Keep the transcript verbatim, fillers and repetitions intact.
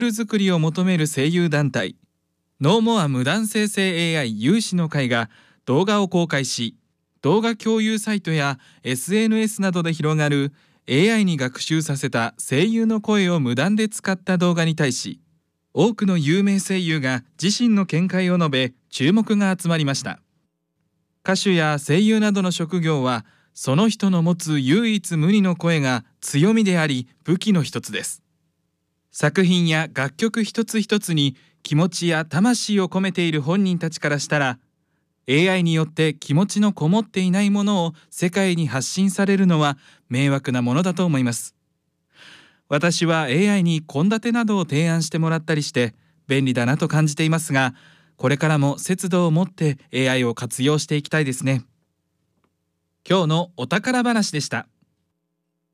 ル作りを求める声優団体ノーモア無断生成 エーアイ 有志の会が動画を公開し、動画共有サイトや エスエヌエス などで広がる エーアイ に学習させた声優の声を無断で使った動画に対し、多くの有名声優が自身の見解を述べ注目が集まりました。歌手や声優などの職業はその人の持つ唯一無二の声が強みであり武器の一つです。作品や楽曲一つ一つに気持ちや魂を込めている本人たちからしたら、エーアイ によって気持ちのこもっていないものを世界に発信されるのは迷惑なものだと思います。私は エーアイ に献立などを提案してもらったりして便利だなと感じていますが、これからも節度を持って エーアイ を活用していきたいですね。今日のお宝話でした。